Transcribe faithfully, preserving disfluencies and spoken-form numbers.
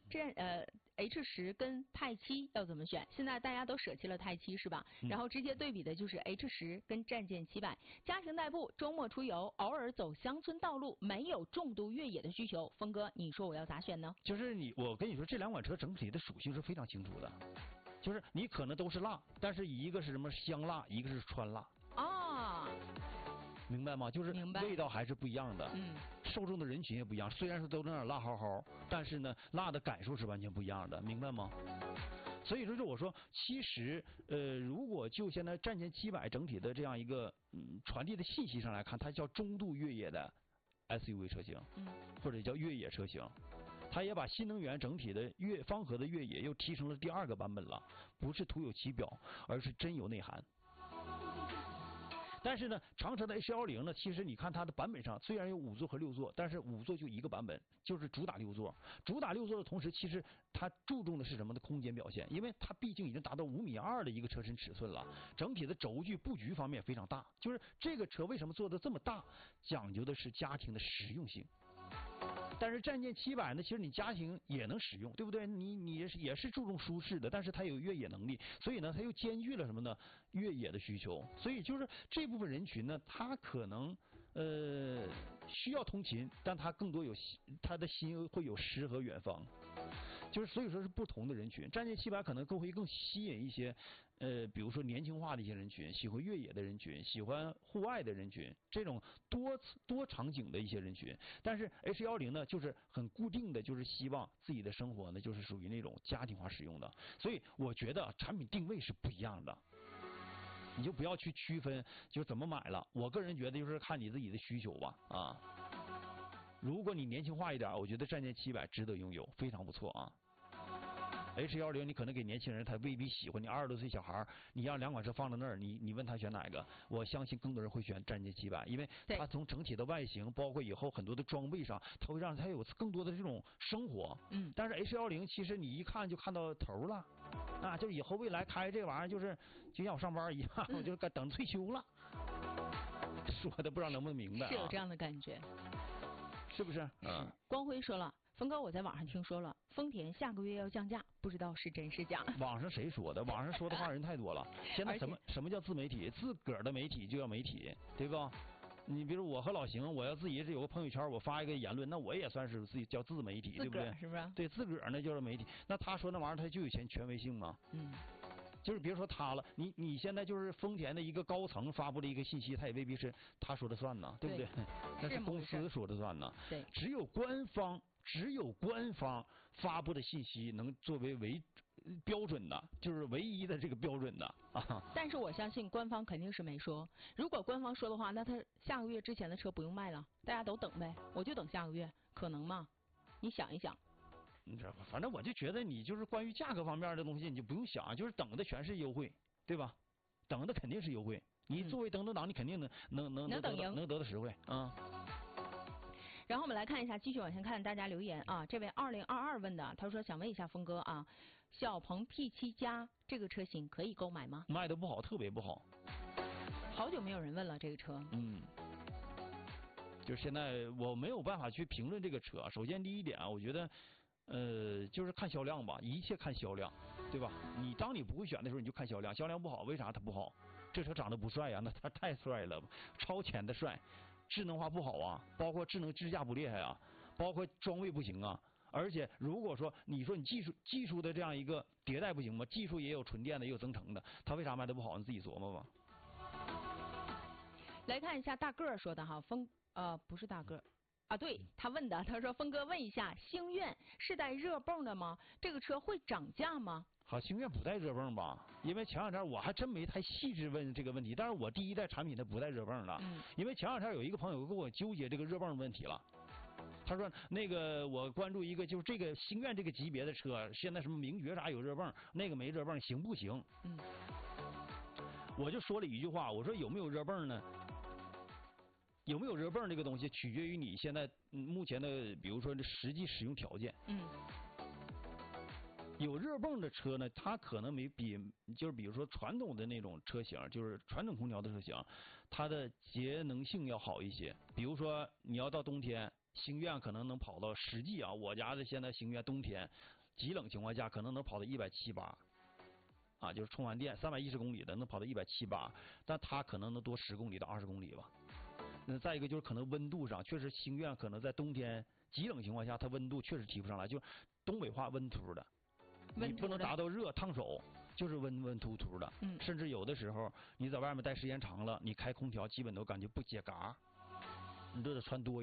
这呃 H 十跟泰七要怎么选？现在大家都舍弃了泰七是吧？ 嗯、 然后直接对比的就是 H 十跟战舰七百，家庭代步、周末出游、偶尔走乡村道路，没有重度越野的需求。峰哥，你说我要咋选呢？ 就是你，我跟你说，这两款车整体的属性是非常清楚的，就是你可能都是辣，但是一个是什么香辣，一个是川辣。 啊。 明白吗？就是味道还是不一样的， 嗯， 受众的人群也不一样。虽然说都有点辣好好，但是呢，辣的感受是完全不一样的，明白吗？所以说，就我说，其实呃，如果就现在战舰七百整体的这样一个嗯传递的信息上来看，它叫中度越野的 S U V 车型， 嗯， 或者叫越野车型。它也把新能源整体的越方和的越野又提升了第二个版本了，不是徒有其表，而是真有内涵。但是呢，长城的 H 一零呢，其实你看它的版本上虽然有五座和六座，但是五座就一个版本，就是主打六座。主打六座的同时，其实它注重的是什么的空间表现？因为它毕竟已经达到五米二的一个车身尺寸了，整体的轴距布局方面非常大。就是这个车为什么做的这么大？讲究的是家庭的实用性。但是战舰七百呢，其实你家庭也能使用，对不对？你你也是也是注重舒适的，但是它有越野能力，所以呢，它又兼具了什么呢？越野的需求。所以就是这部分人群呢，他可能呃需要通勤，但他更多有他的心会有诗和远方。就是所以说是不同的人群，战舰七百可能更会更吸引一些，呃，比如说年轻化的一些人群，喜欢越野的人群，喜欢户外的人群，这种多多场景的一些人群。但是 H 一零呢，就是很固定的，就是希望自己的生活呢，就是属于那种家庭化使用的。所以我觉得产品定位是不一样的。你就不要去区分就怎么买了，我个人觉得就是看你自己的需求吧啊。如果你年轻化一点，我觉得战舰七百值得拥有，非常不错啊。H 一零你可能给年轻人他未必喜欢，你二十多岁小孩，你让两款车放在那儿，你你问他选哪个？我相信更多人会选战舰七百，因为它从整体的外形，包括以后很多的装备上，它会让它有更多的这种生活。 嗯。 但是 H 一零其实你一看就看到头了，啊，就以后未来开这玩意儿就是就像我上班一样，我就该等退休了。说的不知道能不能明白、啊？ 是有这样的感觉。 是不是？嗯。 光辉说了，峰哥，我在网上听说了，丰田下个月要降价，不知道是真是假。 网上谁说的？网上说的话人太多了。现在什么什么叫自媒体？自个儿的媒体就叫媒体，对吧？你比如我和老邢，我要自己是有个朋友圈，我发一个言论，那我也算是自己叫自媒体，对不对？ 是不是？ 对，自个儿呢就是媒体。那他说那玩意儿，他就有权权威性吗？ 嗯。 就是别说他了，你你现在就是丰田的一个高层发布的一个信息，他也未必是他说的算呢，对不对？ 对那是公司说的算呢。 对， 只有官方只有官方发布的信息能作为为标准的，就是唯一的这个标准的啊。 但是我相信官方肯定是没说，如果官方说的话，那他下个月之前的车不用卖了，大家都等呗，我就等下个月，可能吗？你想一想。 你知道吧？反正我就觉得你就是关于价格方面的东西，你就不用想，就是等的全是优惠，对吧？等的肯定是优惠。你作为登登党，你肯定能能能能等赢， 能得到实惠啊。 然后我们来看一下，继续往前看大家留言啊。这位二零二二问的，他说想问一下峰哥啊，小鹏 P 七 加这个车型可以购买吗？ 卖的不好，特别不好。 好久没有人问了这个车。 嗯。就是现在我没有办法去评论这个车。首先第一点啊，我觉得。呃，就是看销量吧，一切看销量，对吧？你当你不会选的时候，你就看销量，销量不好，为啥它不好？这车长得不帅呀、啊，那它太帅了，超前的帅，智能化不好啊，包括智能支架不厉害啊，包括装备不行啊。而且如果说你说你技术技术的这样一个迭代不行吗？技术也有纯电的，也有增程的，它为啥卖的不好？你自己琢磨吧。 来看一下大个儿说的哈，风呃不是大个儿。啊，对他问的，他说峰哥问一下，星愿是带热泵的吗？这个车会涨价吗？ 好，星愿不带热泵吧？因为前两天我还真没太细致问这个问题，但是我第一代产品它不带热泵了， 嗯， 因为前两天有一个朋友跟我纠结这个热泵问题了。他说那个我关注一个就是这个星愿这个级别的车，现在什么名爵啥有热泵，那个没热泵行不行？ 嗯， 我就说了一句话，我说有没有热泵呢？有没有热泵这个东西，取决于你现在、嗯、目前的，比如说这实际使用条件。 嗯。 有热泵的车呢，它可能没比，就是比如说传统的那种车型，就是传统空调的车型，它的节能性要好一些。比如说你要到冬天， 星越可能能跑到实际啊，我家的现在星越冬天极冷情况下可能能跑到一百七八，啊，就是充完电三百一十公里的能跑到一百七八，但它可能能多十公里到二十公里吧。那再一个就是可能温度上，确实星越可能在冬天极冷情况下，它温度确实提不上来，就东北话温秃的，你不能达到热烫手，就是温温秃秃的。 嗯， 甚至有的时候你在外面待时间长了，你开空调基本都感觉不解嘎，你都得穿多。